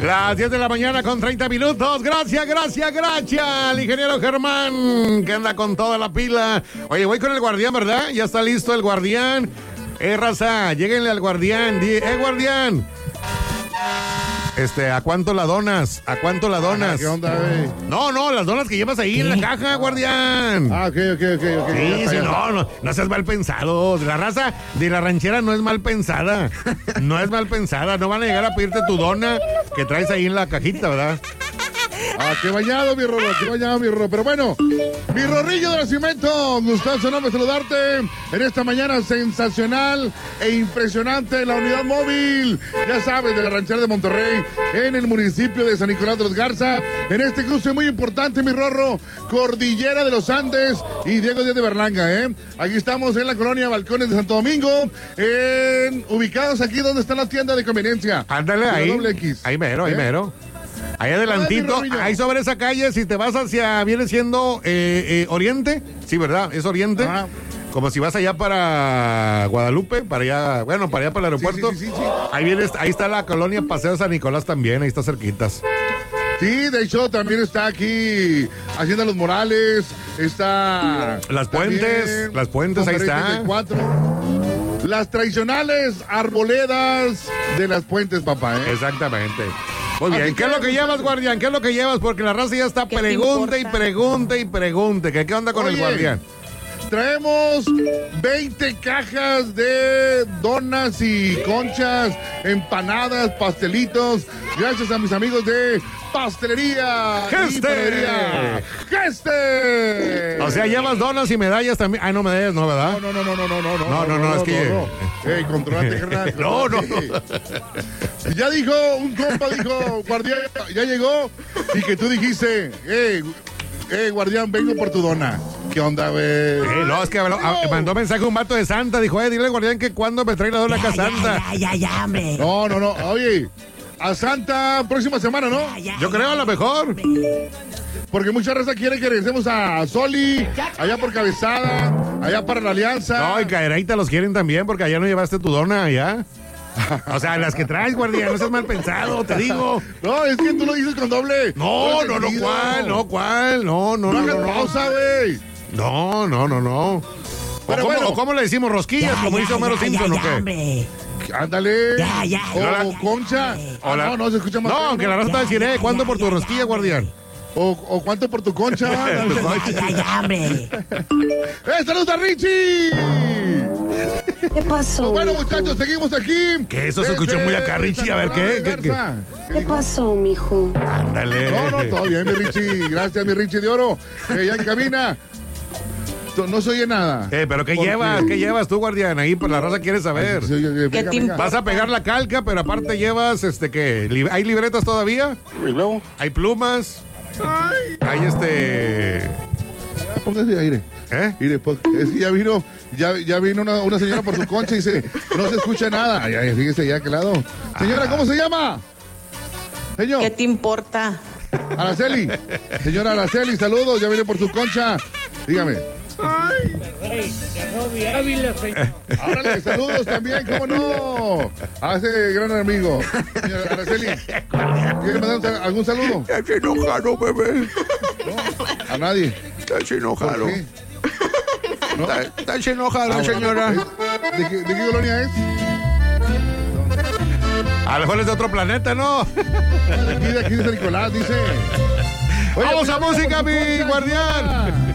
Las 10 de la mañana con 30 minutos. Gracias. El ingeniero Germán, que anda con toda la pila. Oye, voy con el guardián, ¿verdad? Ya está listo el guardián. Raza, lléguenle al guardián. Guardián. ¿A cuánto la donas? ¿A cuánto la donas? ¿Qué onda, güey? No, las donas que llevas ahí en la caja, guardián. Ok. Sí, no seas mal pensado. La raza de la ranchera no es mal pensada. No es mal pensada. No van a llegar a pedirte tu dona que traes ahí en la cajita, ¿verdad? Qué bañado, mi Rorro. Pero bueno, mi Rorrillo de Nacimiento, gustazo enorme saludarte en esta mañana sensacional e impresionante en la unidad móvil, ya sabes, de la ranchera de Monterrey, en el municipio de San Nicolás de los Garza, en este cruce muy importante, mi Rorro, Cordillera de los Andes y Diego Díaz de Berlanga, Aquí estamos en la colonia Balcones de Santo Domingo, ubicados aquí donde está la tienda de conveniencia. Ándale, ahí. Ahí mero. Ahí adelantito, ahí sobre esa calle, si te vas hacia, viene siendo Oriente, sí, ¿verdad? Es Oriente. Ajá. Como si vas allá para Guadalupe, para allá para el aeropuerto. Sí. Ahí está la colonia Paseo San Nicolás también, ahí está cerquitas. Sí, de hecho también está aquí Hacienda Los Morales, está... Las Puentes, ahí está. Las tradicionales arboledas de Las Puentes, papá, Exactamente. Muy bien, ¿qué es lo que llevas, guardián? ¿Qué es lo que llevas? Porque la raza ya está pregunte. ¿Qué onda con el guardián? Traemos 20 cajas de donas y conchas, empanadas, pastelitos. Gracias a mis amigos de Pastelería Geste. O sea, llevas donas y medallas también. No, medallas no, ¿verdad? No, es que... controlate, carnal. No. Ya dijo, un compa dijo, guardián, ya llegó, y que tú dijiste, guardián, vengo por tu dona. ¿Qué onda, güey? No, es que mandó mensaje un vato de Santa, dijo, dile al guardián que cuando me trae la dona acá Santa. Ya, hombre. No, oye, a Santa próxima semana, ¿no? Yo creo a lo mejor. Porque mucha raza quiere que regresemos a Soli, allá por Cabezada, allá para la Alianza. No, y Cadereyta los quieren también, porque allá no llevaste tu dona allá. O sea, las que traes, guardián, no seas mal pensado, te digo. No, es que tú lo dices con doble. ¿cuál? No. Pausa, güey. No. Pero bueno. ¿Cómo le decimos? ¿Rosquillas, como dice Homero Simpson, o qué? Hombre. Ándale. Ya. O concha. No, se escucha más. No, aunque la raza te deciré, ¿cuánto por tu rosquilla, guardián? O cuánto por tu concha. Ya, hombre. ¡Saludos a Richie! ¿Qué pasó? Bueno, muchachos, seguimos aquí. Que eso se escuchó muy acá, Richie. A ver, ¿Qué pasó, mijo? Ándale. No, todo bien, mi Richie. Gracias, mi Richie de oro. Ya en cabina. No se oye nada. ¿Pero qué llevas? ¿Qué llevas tú, guardián? Ahí, pues la raza quiere saber. Venga. Vas a pegar la calca, pero aparte llevas, ¿qué? ¿Hay libretas todavía? ¿Y luego? ¿Hay plumas? Ay. Hay Póngase aire. Mire, pues, es que ya vino una señora por su concha y dice, no se escucha nada. Ay, fíjese ya a qué lado. Señora, ¿cómo se llama? Señor. ¿Qué te importa? Araceli. Señora Araceli, saludos, ya viene por su concha. Dígame. Ay, Árale, saludos también, ¿cómo no? A ese gran amigo. Señora Araceli, ¿quiere mandar algún saludo? Está enojado, bebé. No, a nadie. Está enojado. ¿Por qué? ¿No? Está enojado, señora. ¿De qué colonia es? A lo mejor es de otro planeta, ¿no? De aquí de San Nicolás, dice. Oye, ¡vamos a música, mi guardián!